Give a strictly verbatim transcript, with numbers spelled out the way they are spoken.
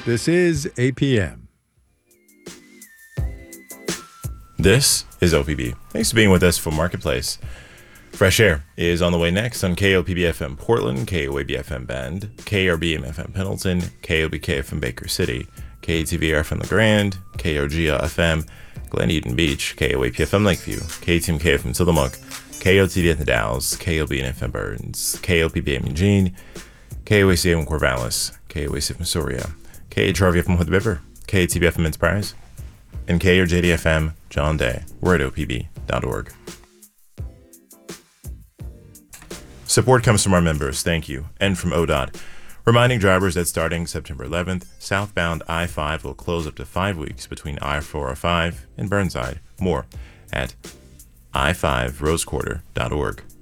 This is A P M. This is O P B. Thanks for being with us for Marketplace. Fresh Air is on the way next on K O P B F M Portland, K O A B F M Bend, K R B M F M Pendleton, K O B K F M Baker City, K A T V R F M LeGrand, K O G L F M Glen Eden Beach, K O A P F M Lakeview, K T M K F M Tillamook, K O T D F M Dalles, K O B N F M Burns, K O P B M Eugene, K O A C M Corvallis, K O A C F M Soria, K H R V F M Hood River, K A T B F M Enterprise, and K O J D F M John Day. We're at O P B dot org. Support comes from our members, thank you, and from O D O T, reminding drivers that starting September eleventh, southbound I five will close up to five weeks between I four oh five and Burnside. More at i five rose quarter dot org.